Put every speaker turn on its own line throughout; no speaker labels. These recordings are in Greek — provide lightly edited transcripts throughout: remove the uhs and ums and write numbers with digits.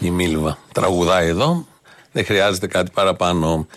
Η Μίλβα τραγουδάει εδώ. Δεν χρειάζεται κάτι παραπάνω.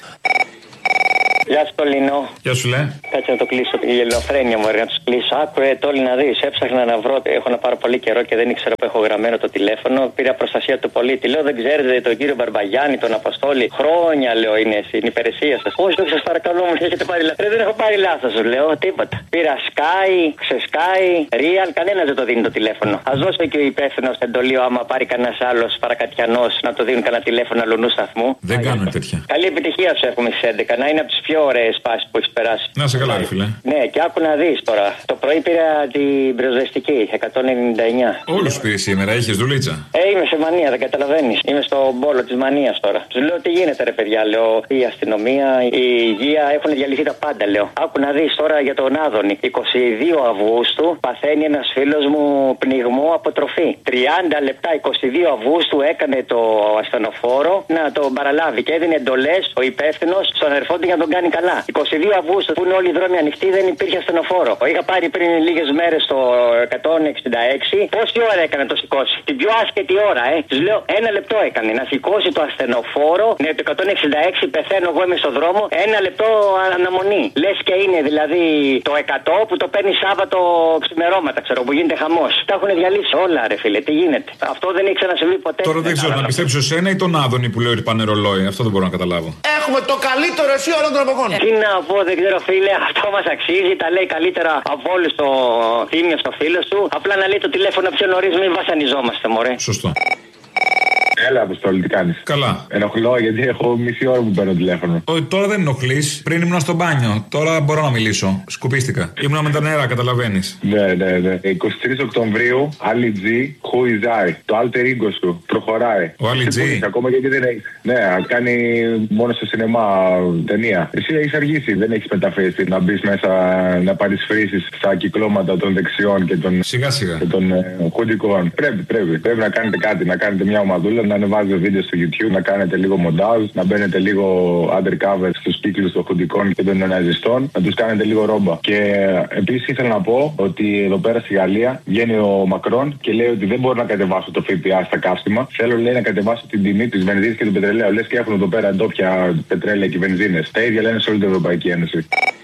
Γεια σου, Τολίνο.
Γεια σου, λέει.
Κάτσε να το κλείσω. Η ελληνοφρένεια μου, να του κλείσω. Άκουρε, Τόλι, να δει. Έψαχνα να βρω. Έχω να πάρω πολύ καιρό και δεν ήξερα που έχω γραμμένο το τηλέφωνο. Πήρα προστασία του πολίτη. Λέω, δεν ξέρετε τον κύριο Μπαρμπαγιάννη, τον Αποστόλη. Χρόνια, λέω, είναι στην υπηρεσία σα. Όχι, όχι, σα παρακαλώ, μου έχετε πάρει λάθο. Δεν έχω πάρει λάθο, σου λέω, τίποτα. Πήρα Sky, ξεσκάει, Real, κανένα δεν το δίνει το τηλέφωνο. Α δώσω και ο υπεύθυνο εντολείο, άμα πάρει κανένα άλλο παρακατιανό να το δίνουν κανένα τηλέφωνο αλλού σταθμού.
Δεν κάνουν τέτοια.
Καλή επιτυχία σου έχουμε στι 11. Να είναι από τι πιο ωραίε πάσει που έχει περάσει.
Να σε καλά, ρε φίλε.
Ναι, και άκου να δει τώρα. Το πρωί πήρα την πυροσβεστική 199.
Όλου πήρε σήμερα, είχε δουλίτσα.
Είμαι σε μανία, δεν καταλαβαίνει. Είμαι στο μπόλο τη μανία τώρα. Του λέω τι γίνεται, ρε παιδιά. Λέω η αστυνομία, η υγεία έχουν διαλυθεί τα πάντα, λέω. Άκου να δει τώρα για τον Άδωνη. 22 Αυγούστου παθαίνει ένα φίλο μου πνιγμό από τροφή. 30 λεπτά 22 Αυγούστου έκανε το ασθενοφόρο να τον παραλάβει και έδινε εντολέ ο υπεύθυνο στον αδερφό του για να τον κάνει καλά. 22 Αυγούστου που είναι όλοι οι δρόμοι ανοιχτοί δεν υπήρχε ασθενοφόρο. Το είχα πάρει πριν λίγες μέρες το 166. Πόση ώρα έκανε το σηκώσει? Την πιο άσχετη ώρα, Του λέω ένα λεπτό έκανε να σηκώσει το ασθενοφόρο. Ναι, το 166 πεθαίνω εγώ είμαι στο δρόμο. Ένα λεπτό αναμονή. Λες και είναι δηλαδή το 100 που το παίρνει Σάββατο ξημερώματα, ξέρω, που γίνεται χαμός. Τα έχουν διαλύσει όλα, ρε φίλε. Τι γίνεται? Αυτό δεν έχει ξανασυμβεί ποτέ.
Τώρα δεν ξέρω να πιστέψω εσένα ή τον Άδωνη που λέει ότι πάνε ρολόι. Αυτό δεν μπορώ να καταλάβω.
Έχουμε το καλύτερο εσύ όλων των εποχών.
Τι να πω, δεν ξέρω, φίλε, αυτό μας αξίζει. Τα λέει καλύτερα από όλους το Θήμιο στο φίλο του. Απλά να λέει το τηλέφωνο πιο νωρίς, μην βασανιζόμαστε, μωρέ.
Σωστό.
Έλα, Αποστόλη, τι κάνεις?
Καλά.
Ενοχλώ γιατί έχω μισή ώρα που παίρνω τηλέφωνο.
Όχι, τώρα δεν ενοχλείς. Πριν ήμουν στο μπάνιο. Τώρα μπορώ να μιλήσω. Σκουπίστηκα. Ήμουνα με τα νερά, καταλαβαίνεις.
Ναι. 23 Οκτωβρίου, Ali G, Who is I. Το alter ego σου προχωράει.
Ο Ali G.
Ακόμα γιατί δεν έχει. Ναι, κάνει μόνο στο σινεμά ταινία. Εσύ έχεις αργήσει, δεν έχεις μεταφέρει να μπει μέσα να παρισφρήσεις στα κυκλώματα των δεξιών και των.
Σιγά-σιγά.
Και των χουντικών. Πρέπει να κάνετε κάτι, να κάνετε μια ομαδούλα. Να ανεβάζετε βίντεο στο YouTube, να κάνετε λίγο μοντάζ, να μπαίνετε λίγο undercover στους κύκλους των χουντικών και των νεοναζιστών, να τους κάνετε λίγο ρόμπα. Και επίσης ήθελα να πω ότι εδώ πέρα στη Γαλλία βγαίνει ο Μακρόν και λέει ότι δεν μπορώ να κατεβάσω το ΦΠΑ στα καύσιμα. Θέλω, λέει, να κατεβάσω την τιμή της βενζίνης και του πετρελαίου. Λες και έχουν εδώ πέρα ντόπια πετρέλαια και βενζίνες. Τα ίδια λένε σε όλη την Ευρωπαϊκή Ένωση.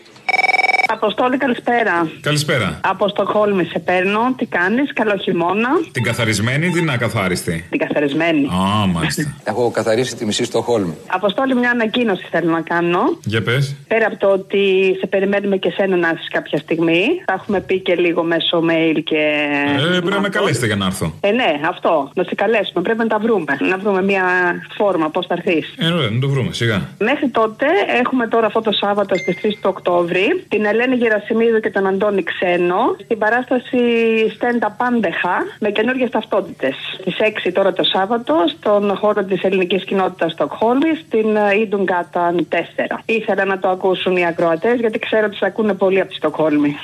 Αποστόλη, καλησπέρα.
Καλησπέρα.
Από Στοκχόλμη σε παίρνω. Τι κάνεις? Καλό χειμώνα.
Την καθαρισμένη ή την ακαθάριστη?
Την καθαρισμένη.
Α, μάλιστα.
Έχω καθαρίσει τη μισή Στοκχόλμη.
Αποστόλη, μια ανακοίνωση θέλω να κάνω.
Για πες.
Πέρα από το ότι σε περιμένουμε και σένα να έρθεις κάποια στιγμή, θα έχουμε πει και λίγο μέσω mail και.
Πρέπει να με καλέσετε για να έρθω.
Ναι, αυτό. Να σε καλέσουμε. Πρέπει να τα βρούμε. Να βρούμε μια φόρμα πώς θα έρθεις.
Ωραία, να το βρούμε, σιγά.
Μέχρι τότε έχουμε τώρα αυτό το Σάββατο στις 3 του Οκτώβρη την Ελένη Γερασιμίδου και τον Αντώνη Ξένο στην παράσταση Στέντα Πάντεχα με καινούργιες ταυτότητες. Στις 6 τώρα το Σάββατο στον χώρο της ελληνικής κοινότητας Στοκχόλμης στην Ιντουγκάταν 4. Ήθελα να το ακούσουν οι ακροατές γιατί ξέρω ότι σε ακούνε πολύ από τη Στοκχόλμη.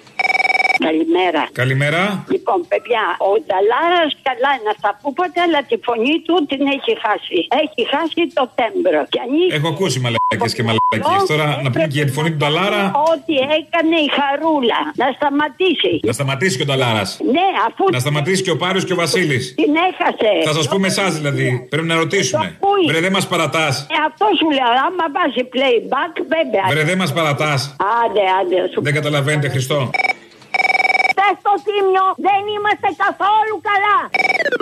Καλημέρα.
Καλημέρα.
Λοιπόν, παιδιά, ο Νταλάρας καλά να στα πούπατε, αλλά τη φωνή του την έχει χάσει. Έχει χάσει το τέμπρο.
Έχω ακούσει μαλακίες και μαλακίες. Τώρα να πούμε και για τη φωνή του Νταλάρα.
Ό,τι έκανε η Χαρούλα. Να σταματήσει.
Να σταματήσει και ο Νταλάρας.
Ναι, αφού.
Να σταματήσει και ο Πάριος και ο Βασίλης.
Την έχασε.
Θα σας πούμε εσάς δηλαδή. Πρέπει να ρωτήσουμε. Βρε, δεν μας παρατάς.
Αυτό σου λέω. Άμα βάζει playback, βέβαια.
Βρε, δεν μας παρατάς.
Άντε.
Δεν καταλαβαίνετε, Χριστό.
Στο Θήμιο δεν είμαστε καθόλου καλά.